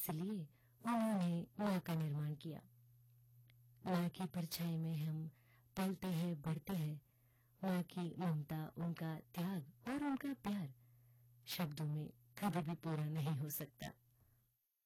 इसलिए उन्होंने माँ का निर्माण किया। माँ की परछाई में हम पलते हैं, बढ़ते हैं। माँ की ममता, उनका त्याग और उनका प्यार शब्दों में कभी भी पूरा नहीं हो सकता।